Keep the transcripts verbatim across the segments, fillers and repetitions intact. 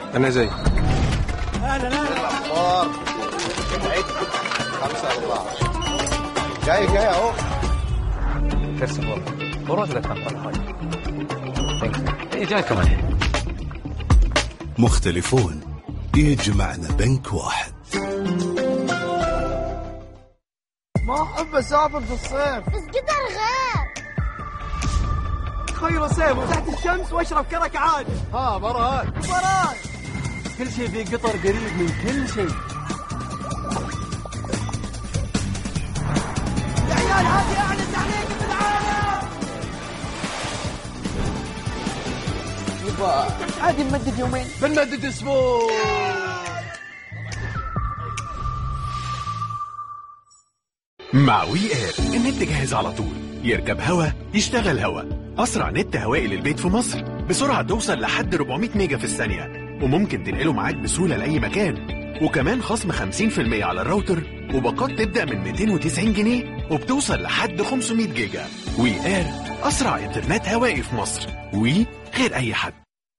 انا زي اهلا اهلا اخبار عيد خمسة أربعة جاي جاي اهو كرسي والله وروج لك كان طلع هاي ايه جاي كمان. مختلفون يجمعنا بنك واحد. ما احب اسافر في الصيف بس قدر غير خير صيف وتحت الشمس واشرب كرك عاد. ها براد براد كل شيء في قطر قريب من كل شيء. يا عيال هذه اعلى تعليق في العالم. يبا عادي نمدد يومين بنمدد اسبوع. مع وي اير النت جاهز على طول، يركب هوا يشتغل هوا، أسرع نت هوائي للبيت في مصر بسرعة توصل لحد أربعمية ميجا في الثانية، وممكن تنقله معاك بسهولة لأي مكان، وكمان خصم خمسين في المية على الراوتر، وباقات تبدأ من مئتين وتسعين جنيه وبتوصل لحد خمسمية جيجا. وي اير أسرع إنترنت هوائي في مصر، وي غير أي حد.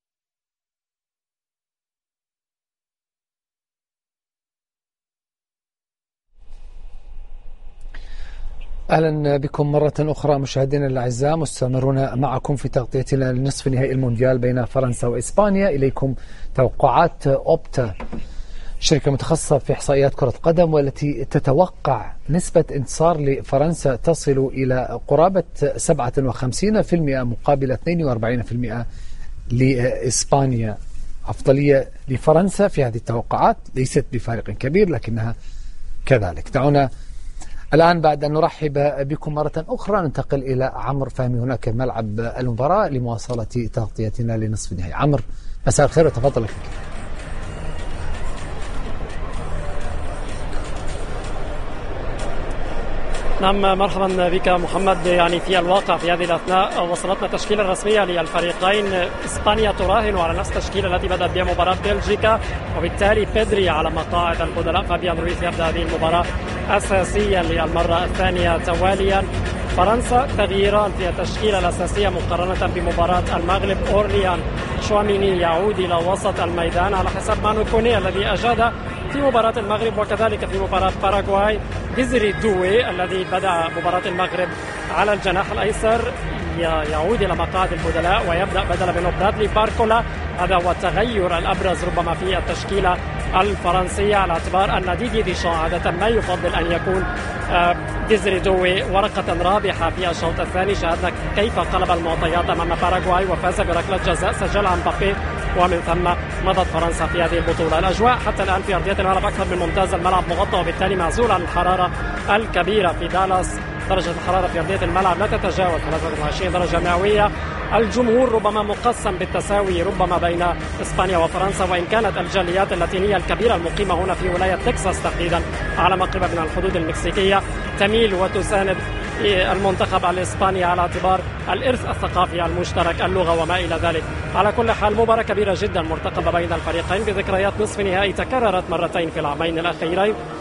أهلا بكم مرة أخرى مشاهدينا الأعزاء، مستمرون معكم في تغطيتنا لنصف نهائي المونديال بين فرنسا وإسبانيا. إليكم توقعات أوبتا، شركة متخصصة في إحصائيات كرة قدم، والتي تتوقع نسبة انتصار لفرنسا تصل إلى قرابة سبعة وخمسين بالمئة مقابل اثنين وأربعين بالمئة لإسبانيا. أفضلية لفرنسا في هذه التوقعات، ليست بفارق كبير لكنها كذلك. دعونا الآن بعد أن نرحب بكم مرة أخرى ننتقل إلى عمرو فهمي هناك ملعب المباراة لمواصلة تغطيتنا لنصف النهائي. عمرو مساء الخير وتفضل فيك. نعم مرحبا بك محمد. يعني في الواقع في هذه الأثناء وصلتنا التشكيلة الرسمية للفريقين. إسبانيا تراهن على نفس التشكيلة التي بدأت بها مباراة بلجيكا، وبالتالي بيدري على مقاعد البدلاء. فابيان رويز يبدأ هذه المباراة أساسيا للمرة الثانية تواليا. فرنسا تغييران في التشكيلة الأساسية مقارنة بمباراة المغرب. أورليان شواميني يعود إلى وسط الميدان على حساب مانو كوني الذي أجاد في مباراة المغرب وكذلك في مباراة باراغواي. ديزري دوي الذي بدأ مباراة المغرب على الجناح الأيسر يعود إلى مقاعد البدلاء ويبدأ بدل منه برادلي باركولا. هذا هو التغير الأبرز ربما في التشكيلة الفرنسية، على اعتبار أن ديدي ديشان عادة ما يفضل أن يكون ديزري دوي ورقة رابحة في الشوط الثاني. شاهدنا كيف قلب المعطيات أمام باراغواي وفاز بركلة جزاء سجلها مبابي، ومن ثم مضت فرنسا في هذه البطولة. الأجواء حتى الآن في أرضية الملعب أكثر من ممتاز، الملعب مغطى وبالتالي معزول عن الحرارة الكبيرة في دالاس. درجة الحرارة في أرضية الملعب لا تتجاوز ثلاثة وعشرين درجة مئوية. الجمهور ربما مقسم بالتساوي ربما بين إسبانيا وفرنسا، وإن كانت الجاليات اللاتينية الكبيرة المقيمة هنا في ولاية تكساس تحديدا على مقربة من الحدود المكسيكية تميل وتساند المنتخب الإسباني على اعتبار الإرث الثقافي المشترك، اللغة وما إلى ذلك. على كل حال مباراة كبيرة جدا مرتقبة بين الفريقين بذكريات نصف نهائي تكررت مرتين في العامين الأخيرين.